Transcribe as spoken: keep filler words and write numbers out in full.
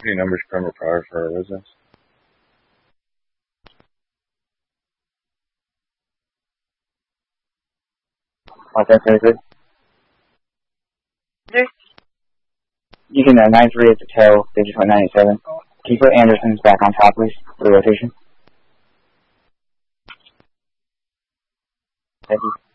Any numbers from required for our residents? Okay, very good. You can uh, nine three at the tail, digit point nine eight seven. Can you put Anderson's back on top, please, for the rotation? Thank you.